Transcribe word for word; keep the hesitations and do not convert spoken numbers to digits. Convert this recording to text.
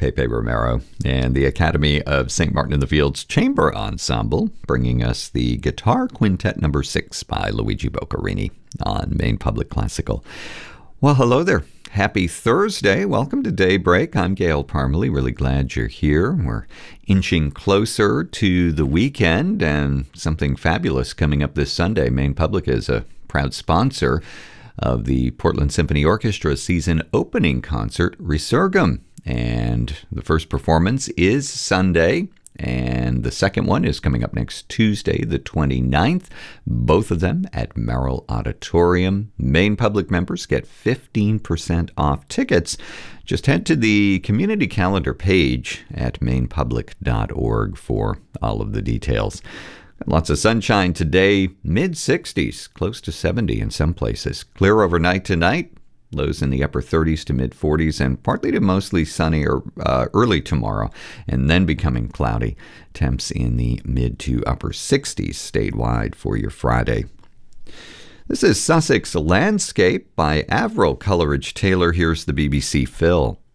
Pepe Romero and the Academy of Saint Martin in the Fields Chamber Ensemble, bringing us the Guitar Quintet number six by Luigi Boccherini on Maine Public Classical. Well, hello there. Happy Thursday. Welcome to Daybreak. I'm Gail Parmalee. Really glad you're here. We're inching closer to the weekend and something fabulous coming up this Sunday. Maine Public is a proud sponsor of the Portland Symphony Orchestra season opening concert, Resurgam. And the first performance is Sunday, and the second one is coming up next Tuesday, the twenty-ninth. Both of them at Merrill Auditorium. Maine Public members get fifteen percent off tickets. Just head to the community calendar page at maine public dot org for all of the details. Lots of sunshine today, mid sixties, close to seventy in some places. Clear overnight tonight. Lows in the upper thirties to mid forties, and partly to mostly sunny or uh, early tomorrow, and then becoming cloudy. Temps in the mid to upper sixties statewide for your Friday. This is Sussex Landscape by Avril Coleridge Taylor. Here's the B B C Phil.